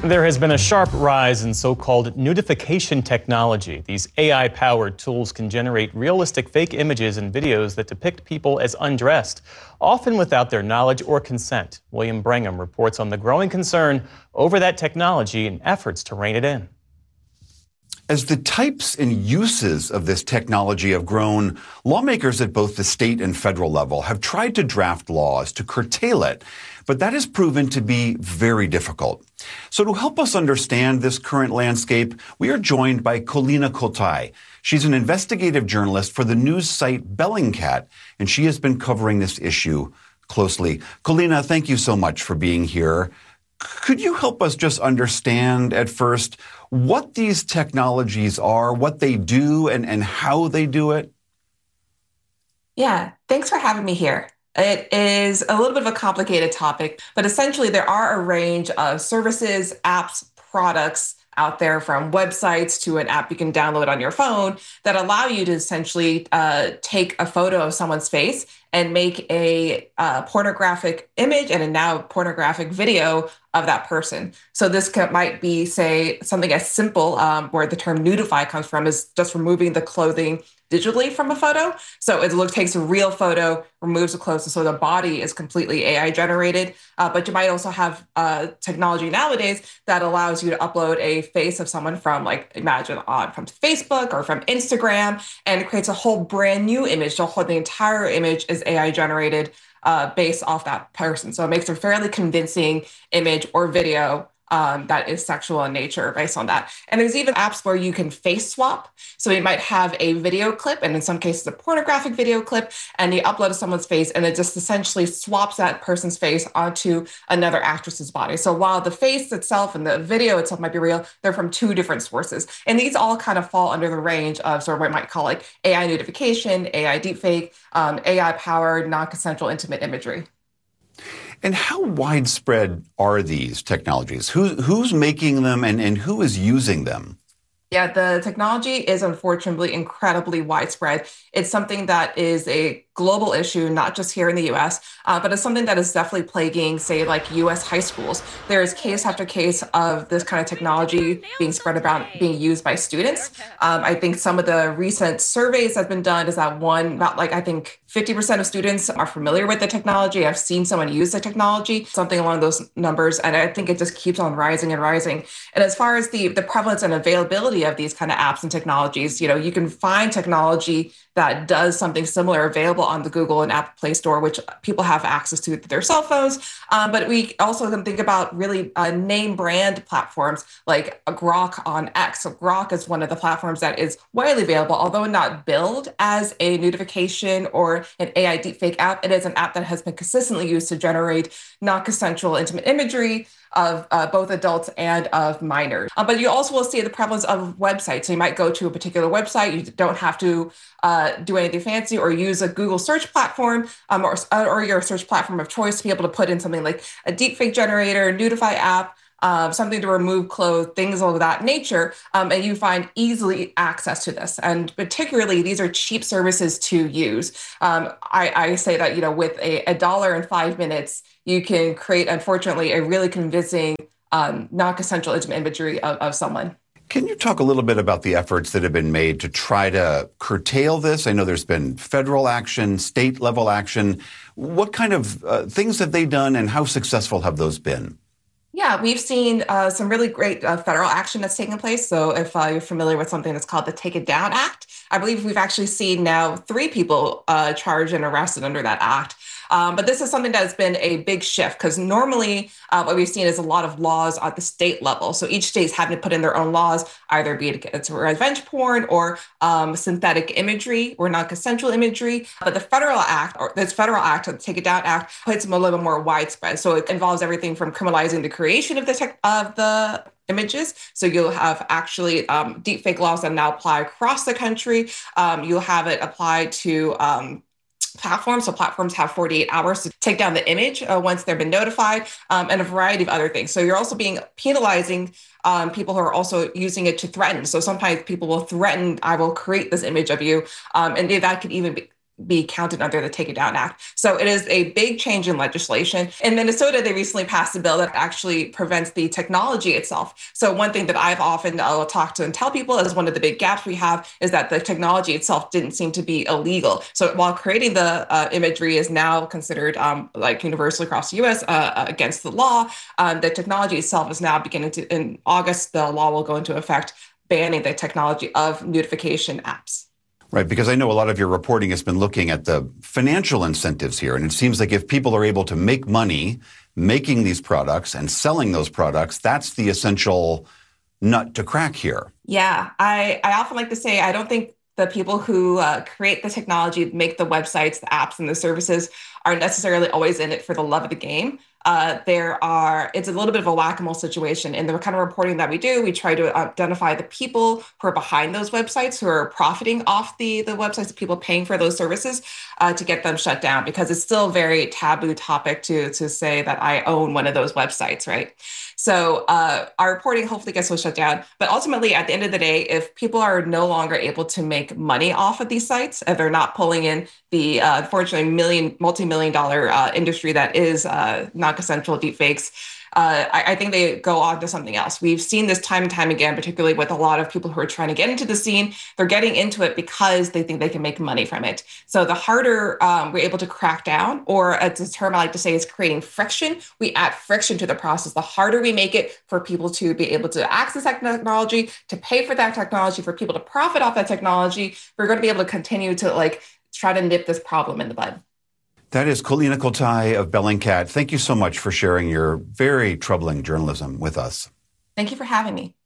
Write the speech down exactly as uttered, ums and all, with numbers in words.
There has been a sharp rise in so-called nudification technology. These A I-powered tools can generate realistic fake images and videos that depict people as undressed, often without their knowledge or consent. William Brangham reports on the growing concern over that technology and efforts to rein it in. As the types and uses of this technology have grown, lawmakers at both the state and federal level have tried to draft laws to curtail it, but that has proven to be very difficult. So to help us understand this current landscape, we are joined by Kolina Kotai. She's an investigative journalist for the news site Bellingcat, and she has been covering this issue closely. Kolina, thank you so much for being here. Could you help us just understand at first what these technologies are, what they do, and, and how they do it? Yeah, thanks for having me here. It is a little bit of a complicated topic, but essentially there are a range of services, apps, products out there, from websites to an app you can download on your phone, that allow you to essentially uh, take a photo of someone's face and make a uh, pornographic image and a now pornographic video of that person. So this could, might be, say, something as simple, um, where the term nudify comes from, is just removing the clothing digitally from a photo. So it look, takes a real photo, removes the clothes, so the body is completely A I generated. Uh, but you might also have uh, technology nowadays that allows you to upload a face of someone from, like, imagine on from Facebook or from Instagram, and it creates a whole brand new image. So whole, the entire image is A I generated uh, based off that person. So it makes a fairly convincing image or video Um, that is sexual in nature based on that. And there's even apps where you can face swap. So you might have a video clip, and in some cases a pornographic video clip, and you upload someone's face, and it just essentially swaps that person's face onto another actress's body. So while the face itself and the video itself might be real, they're from two different sources. And these all kind of fall under the range of sort of what we might call like A I nudification, A I deepfake, um, A I-powered non-consensual intimate imagery. And how widespread are these technologies? Who, who's making them, and, and who is using them? Yeah, the technology is unfortunately incredibly widespread. It's something that is a global issue, not just here in the U S, uh, but it's something that is definitely plaguing, say, like U S high schools. There is case after case of this kind of technology being spread about, being used by students. Um, I think some of the recent surveys that have been done is that one, about like, I think fifty percent of students are familiar with the technology. I've seen someone use the technology, something along those numbers, and I think it just keeps on rising and rising. And as far as the, the prevalence and availability of these kind of apps and technologies, you know, you can find technology that does something similar available on the Google and Apple Play Store, which people have access to with their cell phones. Um, but we also can think about really uh, name brand platforms like Grok on X. So Grok is one of the platforms that is widely available, although not billed as a notification or an A I deepfake app. It is an app that has been consistently used to generate non-consensual intimate imagery of uh, both adults and of minors. Uh, but you also will see the prevalence of websites. So you might go to a particular website. You don't have to uh, do anything fancy or use a Google search platform um, or, or your search platform of choice to be able to put in something like a deepfake generator, Nudify app, Um, something to remove clothes, things of that nature, um, and you find easily access to this. And particularly, these are cheap services to use. Um, I, I say that, you know, with a, a dollar in five minutes, you can create, unfortunately, a really convincing um, non-consensual intimate imagery of, of someone. Can you talk a little bit about the efforts that have been made to try to curtail this? I know there's been federal action, state level action. What kind of uh, things have they done, and how successful have those been? Yeah, we've seen uh, some really great uh, federal action that's taken place. So if uh, you're familiar with something that's called the Take It Down Act, I believe we've actually seen now three people uh, charged and arrested under that act. Um, but this is something that's been a big shift, because normally uh, what we've seen is a lot of laws at the state level. So each state's having to put in their own laws, either be it against revenge porn or um, synthetic imagery or non-consensual imagery. But the federal act, or this federal act, the Take It Down Act, puts them a little bit more widespread. So it involves everything from criminalizing the creation of the tech, of the images. So you'll have actually um, deepfake laws that now apply across the country. Um, you'll have it applied to um, platforms. So platforms have forty-eight hours to take down the image uh, once they've been notified, um, and a variety of other things. So you're also being penalizing um, people who are also using it to threaten. So sometimes people will threaten, I will create this image of you. Um, and that could even be be counted under the Take It Down Act. So it is a big change in legislation. In Minnesota, they recently passed a bill that actually prevents the technology itself. So one thing that I've often uh, talked to and tell people is one of the big gaps we have is that the technology itself didn't seem to be illegal. So while creating the uh, imagery is now considered um, like universally across the U S uh, against the law, um, the technology itself is now beginning to, in August, the law will go into effect banning the technology of nudification apps. Right, because I know a lot of your reporting has been looking at the financial incentives here, and it seems like if people are able to make money making these products and selling those products, that's the essential nut to crack here. Yeah, I, I often like to say I don't think the people who uh, create the technology, make the websites, the apps, and the services are necessarily always in it for the love of the game. Uh, there are, it's a little bit of a whack-a-mole situation. In the kind of reporting that we do, we try to identify the people who are behind those websites, who are profiting off the, the websites, the people paying for those services uh, to get them shut down, because it's still a very taboo topic to, to say that I own one of those websites, right? So uh, our reporting hopefully gets those shut down. But ultimately, at the end of the day, if people are no longer able to make money off of these sites, if they're not pulling in the, uh, unfortunately, million, multi-million dollar uh, industry that is uh, non-consensual deepfakes, uh, I, I think they go on to something else. We've seen this time and time again, particularly with a lot of people who are trying to get into the scene. They're getting into it because they think they can make money from it. So the harder um, we're able to crack down, or a term I like to say is creating friction, we add friction to the process. The harder we make it for people to be able to access that technology, to pay for that technology, for people to profit off that technology, we're going to be able to continue to like try to nip this problem in the bud. That is Kolina Kotai of Bellingcat. Thank you so much for sharing your very troubling journalism with us. Thank you for having me.